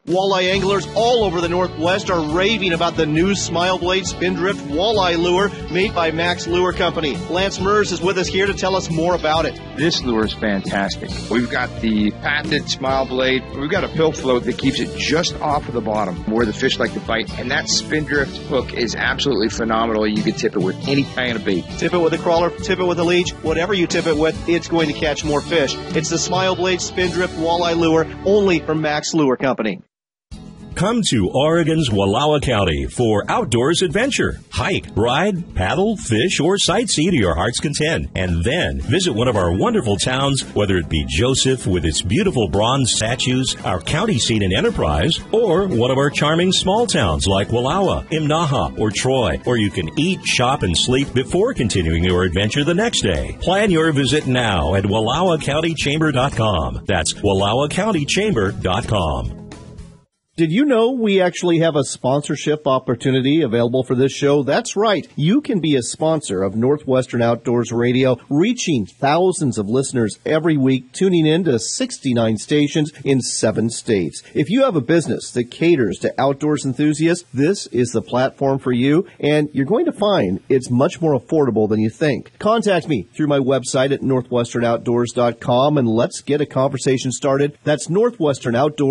Walleye anglers all over the Northwest are raving about the new Smile Blade Spindrift Walleye Lure made by Max Lure Company. Lance Mers is with us here to tell us more about it. This lure is fantastic. We've got the patented Smile Blade. We've got a pill float that keeps it just off of the bottom where the fish like to bite. And that Spindrift hook is absolutely phenomenal. You can tip it with any kind of bait. Tip it with a crawler, tip it with a leech, whatever you tip it with, it's going to catch more fish. It's the Smile Blade Spindrift Walleye Lure, only from Max Lure Company. Come to Oregon's Wallowa County for outdoors adventure. Hike, ride, paddle, fish, or sightsee to your heart's content. And then visit one of our wonderful towns, whether it be Joseph with its beautiful bronze statues, our county seat in Enterprise, or one of our charming small towns like Wallowa, Imnaha, or Troy, where you can eat, shop, and sleep before continuing your adventure the next day. Plan your visit now at WallowaCountyChamber.com. That's WallowaCountyChamber.com. Did you know we actually have a sponsorship opportunity available for this show? That's right. You can be a sponsor of Northwestern Outdoors Radio, reaching thousands of listeners every week, tuning in to 69 stations in 7 states. If you have a business that caters to outdoors enthusiasts, this is the platform for you, and you're going to find it's much more affordable than you think. Contact me through my website at northwesternoutdoors.com, and let's get a conversation started. That's Northwestern Outdoors.